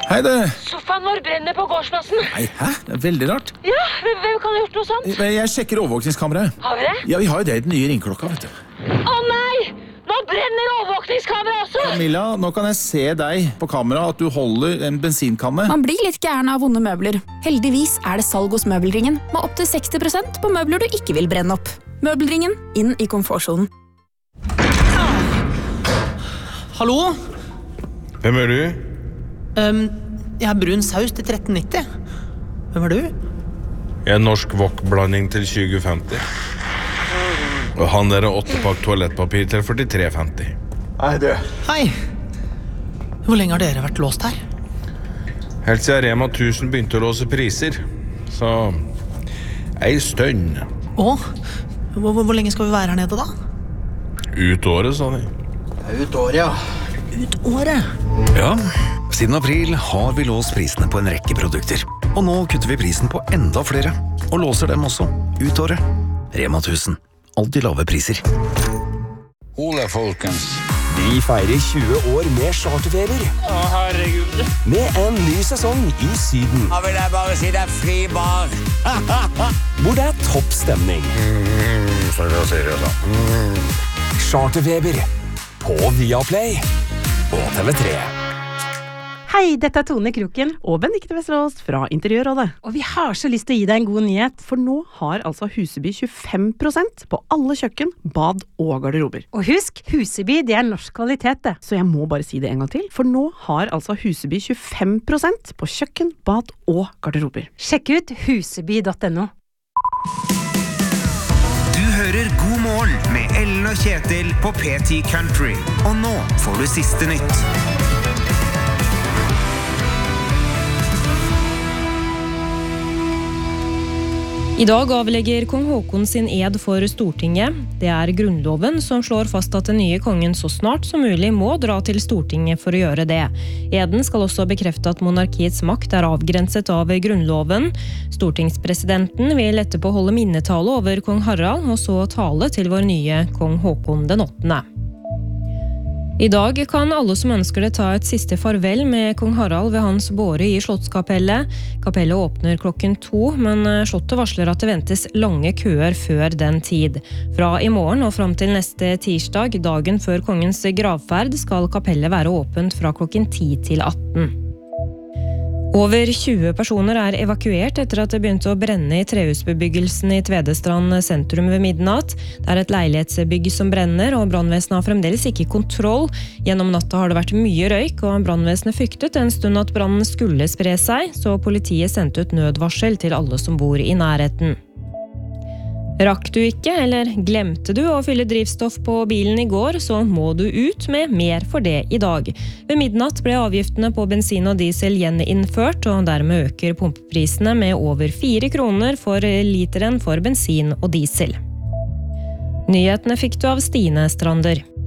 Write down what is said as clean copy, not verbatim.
Hei det. Sofaen vår brenner på gårdsplassen. Nei, hæ? Det er veldig rart. Ja, hvem kan ha gjort noe sånt? Jeg sjekker overvåkningskameraet. Har vi det? Ja, vi har jo det i den nye ringklokka, vet du. Å nei! Nå brenner overvåkningskameraet også! Camilla, nå kan jeg se deg på kamera at du holder en bensinkanne. Man blir litt gæren av vonde møbler. Heldigvis er det salg hos Møbelringen, med opp til 60% på møbler du ikke vil brenne opp. Møbelringen, inn i komfortzonen. Hallo? Hvem er du? Jeg har brun saus til 13,90. Hvem er du? Jeg er norsk wok-blanding til 2050. Og han der er 8-pakk toalettpapir til 43,50. Hei, du. Hei. Hvor lenge har dere vært låst her? Helt siden Rema 1000 begynte å låse priser. Så ei stønn. Hvor lenge skal vi være her nede da? Ut året, sa de. Ut året, ja. Ut året? Ja, siden april har vi låst prisene på en rekke produkter. Og nå kutter vi prisen på enda flere. Og låser dem også. Ut året. Rema 1000. Alltid lave priser. Ole, folkens. Vi feirer 20 år med charterfeber. Å, herregud. Med en ny sesong i Syden. Da vil jeg bare si det er fri bar. Hvor det er topp stemning. Så da sier jeg da. Charterfeber. På Viaplay. Og TV3. Hei, dette er Tone Kroken og Benedikte Vesterås fra Interiørrådet. Og vi har så lyst til å gi deg en god nyhet, for nå har altså Huseby 25% på alle kjøkken, bad og garderober. Og husk, Huseby det er norsk kvalitet det. Så jeg må bare si det en gang til, for nå har altså Huseby 25% på kjøkken, bad og garderober. Sjekk ut huseby.no. Du hører God morgen med Ellen og Kjetil på PT Country. Og nå får du siste nytt. I dag avlegger kong Håkon sin ed for Stortinget. Det er grunnloven som slår fast at den nye kongen så snart som mulig må dra til Stortinget for å gjøre det. Eden skal også bekrefte at monarkiets makt er avgrenset av grunnloven. Stortingspresidenten vil etterpå holde minnetale over kong Harald, og så tale til vår nye kong Håkon den 8. I dag kan alle som ønsker det ta et siste farvel med kong Harald ved hans båre i Slottskapellet. Kapellet åpner klokken 2, men Slottet varsler at det ventes lange køer før den tid. Fra i morgen og fram til neste tirsdag, dagen før kongens gravferd, skal kapellet være åpent fra klokken 10 til 18. Over 20 personer er evakuert etter at det begynte å brenne i trehusbebyggelsen i Tvedestrand sentrum ved midnatt. Det er et leilighetsbygg som brenner, og brannvesenet har fremdeles ikke kontroll. Gjennom natta har det vært mye røyk, og brannvesenet fryktet en stund at brannen skulle spre seg, så politiet sendte ut nødvarsel til alle som bor i nærheten. Rakk du ikke, eller glemte du å fylle drivstoff på bilen i går, så må du ut med mer for det i dag. Ved midnatt ble avgiftene på bensin og diesel gjeninnført, og dermed øker pumpeprisene med over 4 kroner for literen for bensin og diesel. Nyhetene fikk du av Stine Strander.